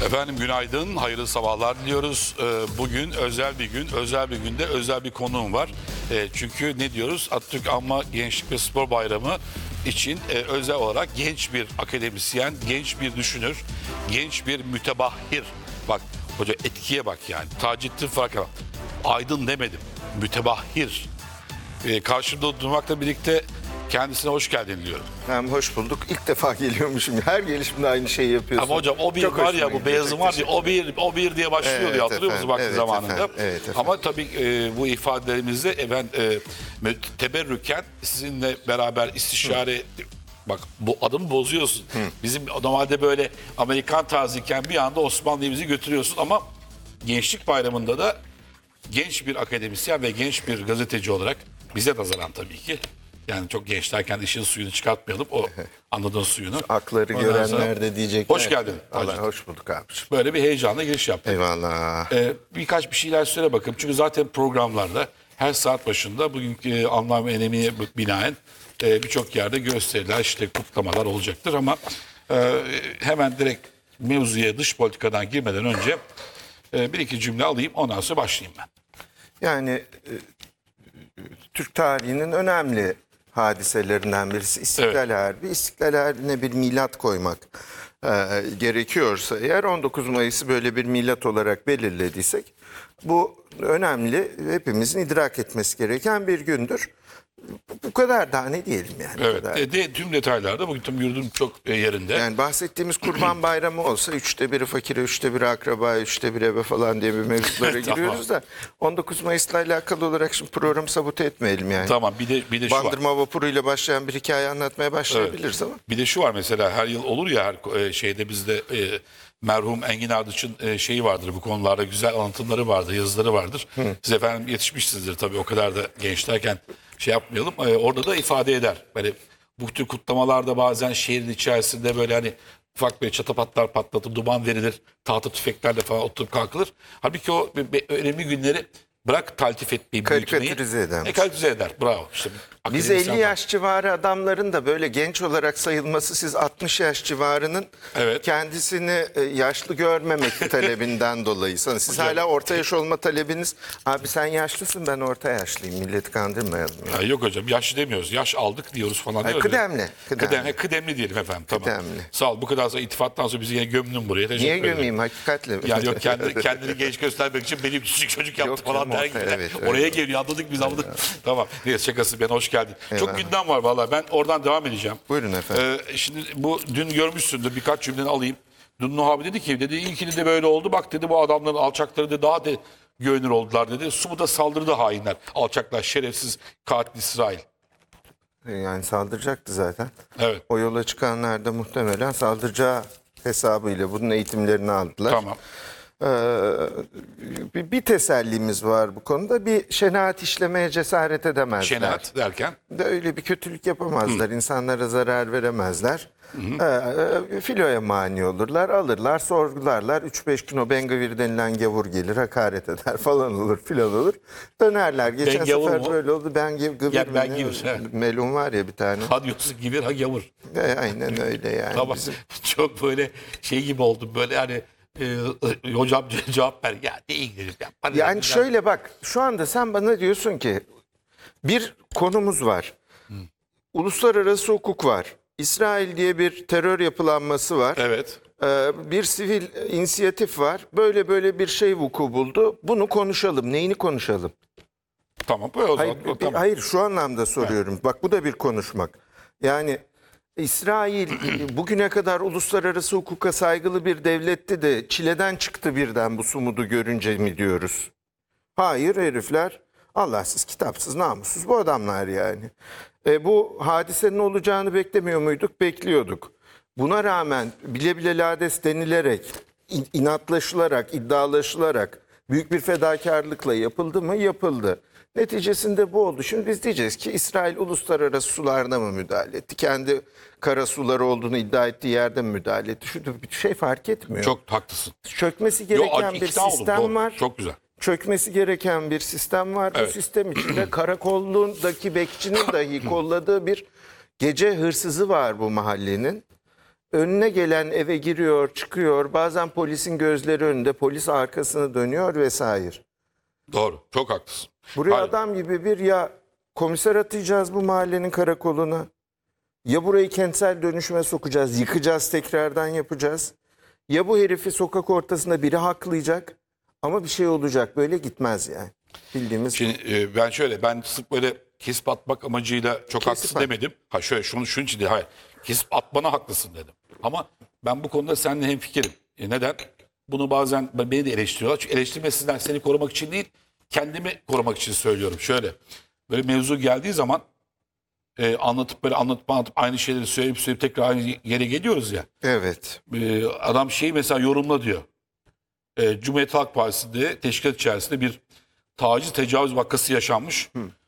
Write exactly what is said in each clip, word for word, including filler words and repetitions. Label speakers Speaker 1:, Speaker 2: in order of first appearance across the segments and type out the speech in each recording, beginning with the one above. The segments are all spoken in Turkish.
Speaker 1: Efendim günaydın, hayırlı sabahlar diliyoruz. Bugün özel bir gün, özel bir günde özel bir konuğum var. Çünkü ne diyoruz? Atatürk Anma Gençlik ve Spor Bayramı için özel olarak genç bir akademisyen, genç bir düşünür, genç bir mütebahhir. Bak hoca etkiye bak yani. Taceddin Fark'a bak. Aydın demedim, mütebahhir. Karşımda durmakla birlikte kendisine hoş geldin diyorum.
Speaker 2: Hem hoş bulduk. İlk defa geliyormuşum. Her gelişimde aynı şeyi yapıyorsun.
Speaker 1: Ama hocam o bir
Speaker 2: Çok
Speaker 1: var ya, bu
Speaker 2: gidiyor.
Speaker 1: beyazın var ya, o bir o bir diye başlıyor
Speaker 2: Evet
Speaker 1: ya, hatırlıyor musunuz
Speaker 2: efendim,
Speaker 1: vakti
Speaker 2: evet
Speaker 1: zamanında?
Speaker 2: efendim, evet efendim.
Speaker 1: Ama tabii e, bu ifadelerimizde e, ben e, teberrüken sizinle beraber istişare... Hı. Bak bu adımı bozuyorsun. Hı. Bizim normalde böyle Amerikan tarzıyken bir anda Osmanlı'yı bizi götürüyorsun ama Gençlik Bayramı'nda da genç bir akademisyen ve genç bir gazeteci olarak bize nazaran tabii ki. Yani çok gençlerken işin suyunu çıkartmayalım. O anladığın suyunu.
Speaker 2: Akları
Speaker 1: Ondan
Speaker 2: görenler
Speaker 1: sonra...
Speaker 2: de diyecekler.
Speaker 1: Hoş geldin.
Speaker 2: Allah hoş bulduk abiciğim.
Speaker 1: Böyle bir heyecanla giriş yaptık.
Speaker 2: Eyvallah.
Speaker 1: Ee, birkaç bir şeyler söyle bakalım. Çünkü zaten programlarda her saat başında bugünkü anlam ve önemiye binaen e, birçok yerde gösteriler, işte kutlamalar olacaktır ama e, hemen direkt mevzuya, dış politikadan girmeden önce e, bir iki cümle alayım, ondan sonra başlayayım ben.
Speaker 2: Yani e, Türk tarihinin önemli hadiselerinden birisi İstiklal
Speaker 1: Evet.
Speaker 2: Harbi. İstiklal Harbi'ne bir milat koymak e, gerekiyorsa eğer on dokuz Mayıs'ı böyle bir milat olarak belirlediysek bu önemli, hepimizin idrak etmesi gereken bir gündür. Bu kadar, daha ne diyelim yani.
Speaker 1: Evet. E, de, tüm detaylarda bugün tüm yurdun çok e, yerinde.
Speaker 2: Yani bahsettiğimiz Kurban Bayramı olsa üçte biri fakire, üçte biri akraba, üçte biri eve falan diye bir mevzulara
Speaker 1: Tamam.
Speaker 2: giriyoruz da on dokuz Mayıs'la alakalı olarak şimdi programı sabote etmeyelim yani.
Speaker 1: Tamam, bir de bir de şu var.
Speaker 2: Bandırma vapuruyla başlayan bir hikaye anlatmaya başlayabiliriz
Speaker 1: Evet.
Speaker 2: ama.
Speaker 1: Bir de şu var mesela, her yıl olur ya her e, şeyde bizde e, merhum Engin Ardıç'ın e, şeyi vardır, bu konularda güzel anlatımları vardır, yazıları vardır. Hı. Siz efendim yetişmişsinizdir tabii, o kadar da gençlerken şey yapmayalım. E, orada da ifade eder. Böyle bu tür kutlamalarda bazen şehrin içerisinde böyle hani ufak bir çatapatlar patlatıp duman verilir, tahta tüfeklerle falan oturup kalkılır. Halbuki o be, be, önemli günleri bırak taltif etmeyi,
Speaker 2: Karikatürize eder.
Speaker 1: E, karikatürize eder. Bravo. İşte,
Speaker 2: biz elli yaş civarı adamların da böyle genç olarak sayılması, siz altmış yaş civarının
Speaker 1: evet.
Speaker 2: kendisini yaşlı görmemek talebinden dolayı. Siz hocam, hala orta yaş olma talebiniz, abi sen yaşlısın ben orta yaşlıyım, milleti kandırmayalım.
Speaker 1: Ya yok hocam, yaşlı demiyoruz, yaş aldık diyoruz falan.
Speaker 2: Hayır, kıdemli. Kıdemli.
Speaker 1: Kıdemli, kıdemli diyelim efendim. Tamam.
Speaker 2: Kıdemli.
Speaker 1: Sağ ol, bu kadar sonra iltifattan sonra bizi yine gömdün buraya. Teşekkür
Speaker 2: Niye
Speaker 1: ederim.
Speaker 2: gömeyim hakikatle?
Speaker 1: Yani yok, kendini, kendini genç göstermek için benim küçük çocuk yaptı
Speaker 2: Yok,
Speaker 1: falan der gibi. Evet, oraya geliyor, anladık biz anladık. Tamam, neyse şakası, ben hoş geldin. Eyvallah. Çok gündem var vallahi, ben oradan devam edeceğim.
Speaker 2: Buyurun efendim.
Speaker 1: Ee, şimdi bu dün görmüşsündür, birkaç cümleni alayım. Dün Nuh abi dedi ki, dedi ilkini de böyle oldu, bak dedi bu adamların alçakları da daha da görünür oldular dedi. Sumuda saldırdı hainler, alçaklar, şerefsiz katil İsrail.
Speaker 2: Yani saldıracaktı zaten.
Speaker 1: Evet.
Speaker 2: O yola çıkanlar da muhtemelen saldıracağı hesabıyla bunun eğitimlerini aldılar.
Speaker 1: Tamam.
Speaker 2: Ee, bir tesellimiz var bu konuda. Bir şenaat işlemeye cesaret edemezler.
Speaker 1: Şenaat derken?
Speaker 2: De öyle bir kötülük yapamazlar. Hı. İnsanlara zarar veremezler. Hı hı. Ee, filoya mani olurlar, alırlar, sorgularlar. üç beş gün o Bengavir denilen gavur gelir, hakaret eder falan olur, filan olur. Dönerler. Geçen
Speaker 1: ben
Speaker 2: sefer
Speaker 1: mu?
Speaker 2: böyle oldu. Ben gavur.
Speaker 1: Ya, ben gavur.
Speaker 2: Melun var ya bir tane.
Speaker 1: Ha diyorsun gavur, ha gavur.
Speaker 2: E, aynen öyle yani.
Speaker 1: Tamam.
Speaker 2: Bizim...
Speaker 1: Çok böyle şey gibi oldum. Böyle hani e, hocam cevap ver. Ya ne ilgilenir ya. Bana
Speaker 2: yani
Speaker 1: ya.
Speaker 2: şöyle bak, şu anda sen bana diyorsun ki bir konumuz var. Hı. Uluslararası hukuk var. İsrail diye bir terör yapılanması var.
Speaker 1: Evet.
Speaker 2: Ee, bir sivil inisiyatif var. Böyle böyle bir şey vuku buldu. Bunu konuşalım. Neyini konuşalım?
Speaker 1: Tamam. Böyle o zaman.
Speaker 2: Hayır,
Speaker 1: tamam.
Speaker 2: hayır şu anlamda soruyorum. Evet. Bak bu da bir konuşmak. Yani İsrail bugüne kadar uluslararası hukuka saygılı bir devletti de çileden çıktı birden bu sumudu görünce mi diyoruz? Hayır, herifler Allahsız, kitapsız, namussuz bu adamlar yani. E, bu hadisenin olacağını beklemiyor muyduk? Bekliyorduk. Buna rağmen bile bile lades denilerek, inatlaşılarak, iddialaşılarak büyük bir fedakarlıkla yapıldı mı? Yapıldı. Neticesinde bu oldu. Şimdi biz diyeceğiz ki İsrail uluslararası sularına mı müdahale etti? Kendi kara suları olduğunu iddia ettiği yerde mi müdahale etti? Şu bir şey fark etmiyor.
Speaker 1: Çok haklısın.
Speaker 2: Çökmesi gereken
Speaker 1: Yo,
Speaker 2: bir sistem
Speaker 1: oldum,
Speaker 2: var.
Speaker 1: Çok güzel.
Speaker 2: Çökmesi gereken bir sistem var.
Speaker 1: Evet.
Speaker 2: Bu sistem içinde karakollundaki bekçinin dahi kolladığı bir gece hırsızı var bu mahallenin. önüne gelen eve giriyor, çıkıyor. Bazen polisin gözleri önünde, polis arkasını dönüyor vesaire.
Speaker 1: Doğru. Çok haklısın.
Speaker 2: Buraya
Speaker 1: Hayır.
Speaker 2: adam gibi bir ya komiser atayacağız bu mahallenin karakoluna. Ya burayı kentsel dönüşüme sokacağız, yıkacağız, tekrardan yapacağız. Ya bu herifi sokak ortasında biri haklayacak ama bir şey olacak. Böyle gitmez yani. Bildiğimiz
Speaker 1: Şimdi e, ben şöyle, ben sırf böyle kesip atmak amacıyla çok haklısın
Speaker 2: at.
Speaker 1: demedim. Ha şöyle şunu şunun için değil, hayır. Kesip atmana haklısın dedim. Ama ben bu konuda seninle hemfikirim. E neden? Bunu bazen beni de eleştiriyorlar. Çünkü eleştirmesinden seni korumak için değil, kendimi korumak için söylüyorum. Şöyle, böyle mevzu geldiği zaman e, anlatıp böyle anlatıp anlatıp aynı şeyleri söyleyip söyleyip tekrar aynı yere geliyoruz ya.
Speaker 2: Evet.
Speaker 1: E, adam şeyi mesela yorumla diyor. E, Cumhuriyet Halk Partisi'nde teşkilat içerisinde bir taciz, tecavüz vakası yaşanmış.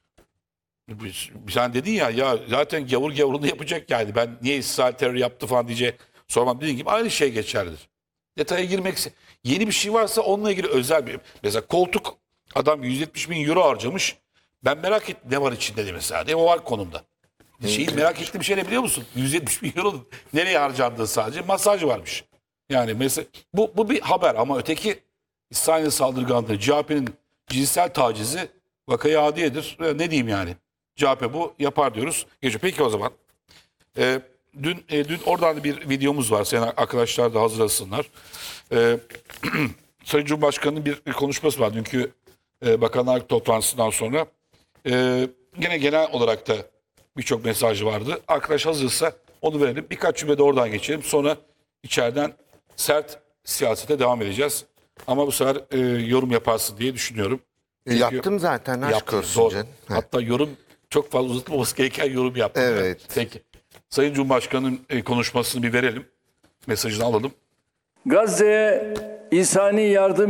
Speaker 1: Bir- Sen dedin ya, ya zaten gavur gavurunu yapacak yani. Ben niye İsrail terör yaptı falan diyecek. Sormam dediğin gibi aynı şey geçerlidir. Detaya girmek, yeni bir şey varsa onunla ilgili özel bir. Mesela koltuk, adam yüz yetmiş bin euro harcamış. Ben merak ettim ne var içinde diye mesela. Ne o var konumda. Şeyi merak ettiğim şey ne biliyor musun? yüz yetmiş bin euro nereye harcandığı sadece masaj varmış. Yani mesela bu, bu bir haber ama öteki İsrail'in saldırganlığı, C H P'nin cinsel tacizi vakayı adiyedir. E, Ne diyeyim yani? C H P bu yapar diyoruz. Geçiyor. Peki o zaman. E, dün e, dün oradan da bir videomuz var. Senin arkadaşlar da hazırlasınlar. E, Sayın Cumhurbaşkanı'nın bir, bir konuşması var. Dünkü e, bakanlar toplantısından sonra. E, Gene genel olarak da birçok mesajı vardı. Arkadaş hazırsa onu verelim. Birkaç cümle de oradan geçelim. Sonra içeriden sert siyasete devam edeceğiz. Ama bu sefer e, yorum yaparsın diye düşünüyorum.
Speaker 2: E, yaptım zaten aşk
Speaker 1: Yaptın,
Speaker 2: olsun
Speaker 1: doğru.
Speaker 2: canım. Ha.
Speaker 1: Hatta yorum çok fazla uzatılmaması gereken yorum yaptım.
Speaker 2: Evet.
Speaker 1: Peki. Sayın Cumhurbaşkanı'nın e, konuşmasını bir verelim. Mesajını alalım.
Speaker 3: Gazze'ye insani yardım